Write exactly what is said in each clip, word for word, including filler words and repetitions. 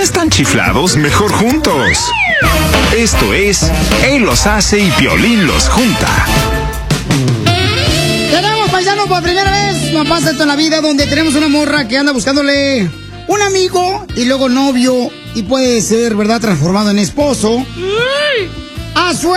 ya están chiflados, mejor juntos. Esto es Él los hace y Piolín los junta. Tenemos, paisanos, por primera vez, no pasa esto en la vida, donde tenemos una morra que anda buscándole un amigo y luego novio, y puede ser, ¿verdad?, transformado en esposo. ¡A su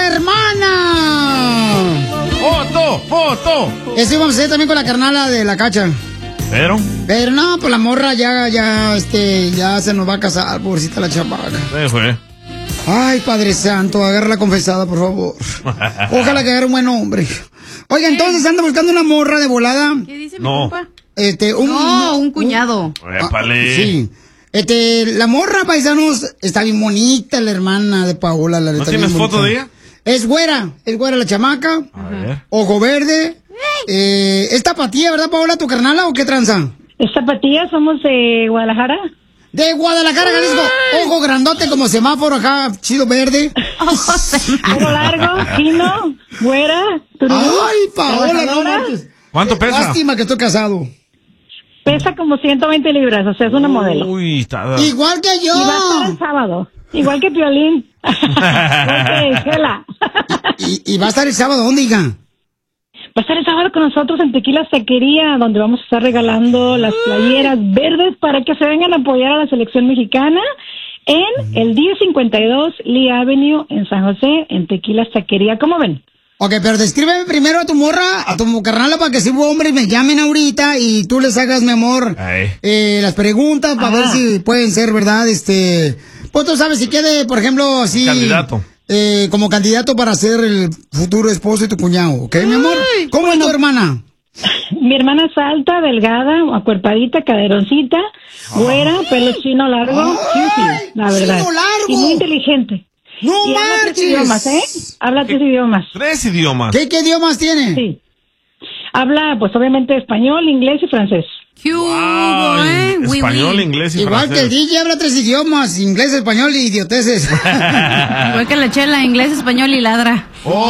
hermana! ¡Foto! ¡Foto! Eso íbamos a hacer también con la carnala de la Cacha. ¿Pero? Pero no, pues la morra ya, ya, este, ya se nos va a casar, pobrecita la chamaca. Sí, fue. Ay, Padre Santo, agarra la confesada, por favor. Ojalá que agarre un buen hombre. Oiga, entonces anda buscando una morra de volada. ¿Qué dice no. mi compa? Este, un, no, un cuñado. Un... Épale. Sí. Este, la morra, paisanos, está bien bonita, la hermana de Paola. La ¿No neta, tienes bien foto bonita. de ella? Es güera, es güera la chamaca. A ver. Ojo verde. Eh, ¿Es tapatía, verdad, Paola, tu carnala, o qué tranza? Es tapatía, somos de Guadalajara. De Guadalajara, Jalisco. Ojo grandote como semáforo acá, chido verde. Ojo largo, fino, güera. Turú, Ay, Paola, no marches. ¿Cuánto pesa? Lástima que estoy casado. Pesa como ciento veinte libras, o sea, es una modelo. Uy, está... Igual que yo. Y va a estar el sábado. Igual que Piolín. Igual que Chela. ¿Y, ¿Y va a estar el sábado dónde, hija? Va a estar el sábado con nosotros en Tequila Taquería, donde vamos a estar regalando las playeras verdes para que se vengan a apoyar a la selección mexicana en el diez cincuenta y dos Lee Avenue en San José, en Tequila Taquería. ¿Cómo ven? Ok, pero descríbeme primero a tu morra, a tu carnala, para que si hubo hombres me llamen ahorita y tú les hagas, mi amor, eh, las preguntas para Ah. ver si pueden ser, ¿verdad? Este, pues tú sabes, si quede, por ejemplo, así... Candidato. Eh, como candidato para ser el futuro esposo de tu cuñado, ¿ok, mi amor? ¿Cómo es tu hermana? Mi hermana es alta, delgada, acuerpadita, caderoncita, güera, pelo chino largo, cutie, la verdad. ¡Chino largo! Y muy inteligente. ¡No y habla tres marches! idiomas, ¿eh? Habla tres idiomas. Tres idiomas. ¿Qué, qué idiomas tiene? Sí. Habla, pues obviamente, español, inglés y francés. ¿Qué hubo, Wow, eh? Oui, español, oui. inglés y Igual francés. que el D J habla tres idiomas, inglés, español y idioteces. Igual que la Chela, inglés, español y ladra.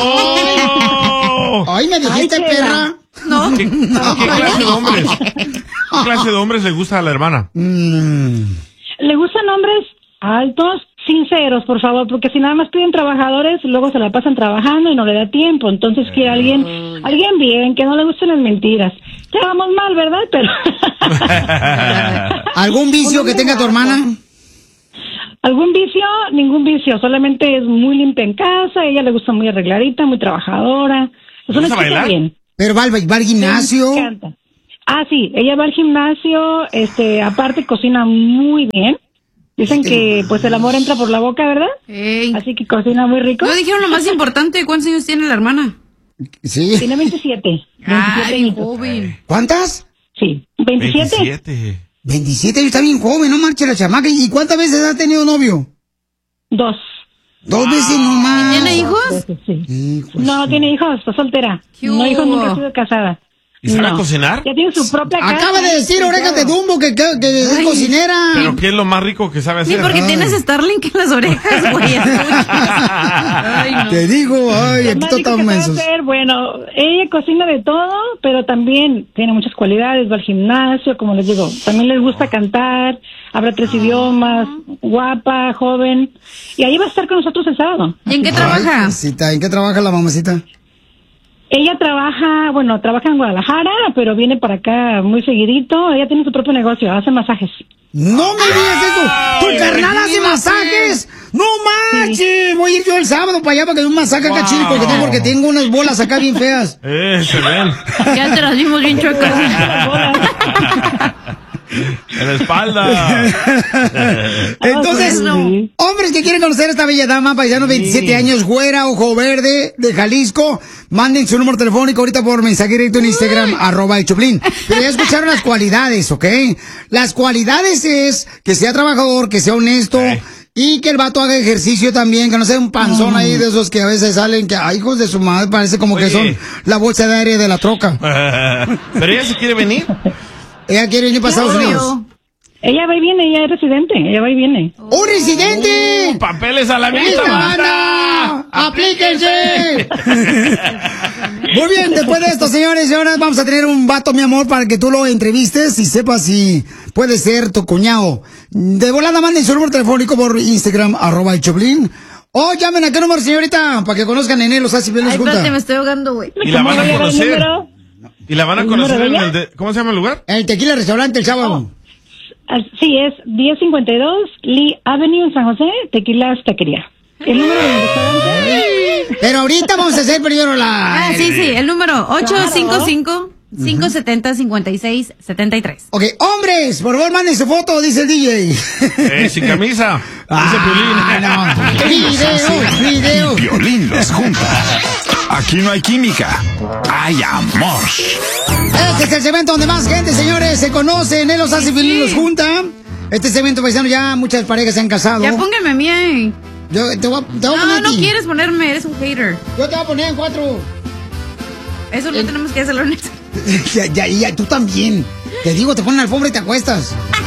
¡Oh! Ay, me dijiste, Ay, Chela. perra. No. ¿Qué, qué clase de hombres? ¿Qué clase de hombres le gusta a la hermana? Mm. Le gustan hombres altos, sinceros, por favor, porque si nada más piden trabajadores, luego se la pasan trabajando y no le da tiempo. Entonces quiere alguien, alguien bien, que no le gusten las mentiras. Ya vamos mal, ¿verdad? Pero ¿Algún vicio que tenga tu hermana? algún vicio, ningún vicio, solamente es muy limpia en casa, ella le gusta muy arregladita, muy trabajadora. Es ¿Le una gusta chica bailar? bien. ¿Pero va, al- va al gimnasio? Me encanta. Ah, sí, ella va al gimnasio, este, aparte cocina muy bien. Dicen que pues el amor entra por la boca, ¿verdad? Ey. Así que cocina muy rico. No dijeron lo más importante, ¿cuántos años tiene la hermana? Sí. Tiene veintisiete. veintisiete Ay, añitos. joven. ¿Cuántas? Sí, veintisiete. veintisiete. veintisiete, está bien joven, no marche la chamaca. ¿Y cuántas veces ha tenido novio? Dos. Dos veces nomás. ¿Tiene hijos? Veces, sí. Hijo de No, su- tiene hijos, está soltera. ¿Qué No hijos, hubo? nunca ha sido casada. ¿Y sabe No. cocinar? Ya tiene su propia casa. Acaba de decir Orejas de Dumbo que, que, que es Ay. cocinera. ¿Pero qué es lo más rico que sabe Sí, hacer? porque Ay. tienes Starlink en las orejas, güey. escucha. Ay, no. Te digo, ay, Lo aquí más rico están que sabe mensos. hacer, bueno, ella cocina de todo, pero también tiene muchas cualidades, va al gimnasio, como les digo, también les gusta cantar, habla tres idiomas, guapa, joven, y ahí va a estar con nosotros el sábado. ¿Y en qué Ay, trabaja? mamacita, ¿en qué trabaja la mamacita? Ella trabaja, bueno, trabaja en Guadalajara, pero viene para acá muy seguidito, ella tiene su propio negocio, hace masajes. No me digas eso. ¿Tu carnal hace masajes? No manches. Voy a ir yo el sábado para allá para que dé un masaje acá Wow. chico que tengo porque tengo unas bolas acá bien feas. Eh, se ven. Ya te las vimos bien chuecas. En la espalda. Entonces, bueno. hombres que quieren conocer a esta bella dama, paisano, veintisiete años, güera, ojo verde, de Jalisco, manden su número telefónico ahorita por mensaje directo en Instagram, arroba el Choplin. Pero ya escucharon las cualidades, ¿ok? Las cualidades es que sea trabajador, que sea honesto. Sí. Y que el vato haga ejercicio también, que no sea un panzón ahí de esos que a veces salen, que ay, hijos de su madre, parece como que Oye. son la bolsa de aire de la troca. ¿Pero ella se quiere venir? Ella quiere venir para Estados Unidos. Ella va y viene, ella es residente, ella va y viene. ¡Un residente! Uh, ¡Papeles a la vista, ¡Esta banda! banda! ¡Aplíquense! Muy bien, después de esto, señores y señoras, vamos a tener un vato, mi amor, para que tú lo entrevistes y sepas si puede ser tu cuñado. De volada, manden su número telefónico por Instagram, arroba el Choplin. O llamen a qué número, señorita, para que conozcan en él los hace bien los Ay, junta. espérate, me estoy ahogando, güey. Y la van a conocer. número? Y la van a ¿El conocer número en de el de, ¿cómo se llama el lugar? El Tequila Restaurante el sábado. Ah, sí, es diez cincuenta y dos Lee Avenue en San José, Tequilas Taquería. El número del restaurante. Pero ahorita vamos a hacer primero la... Ah, sí, sí, el número ocho cinco cinco, cinco siete cero, cinco seis siete tres. Ok, hombres, por favor, manden su foto, dice el D J. Eh, sin camisa. Dice Ah, no. Video, video. Y Piolín los junta. Aquí no hay química, hay amor. Este es el segmento donde más gente, señores, se conocen, él los hace feliz y los junta. Este segmento, paisano, ya muchas parejas se han casado. Ya pónganme a mí ahí. Yo te voy, a- te voy a No, poner no aquí. quieres ponerme, eres un hater. Yo te voy a poner en cuatro. Eso no Eh. tenemos que hacerlo en eso. ya, ya, ya, tú también. Te digo, te ponen alfombra y te acuestas.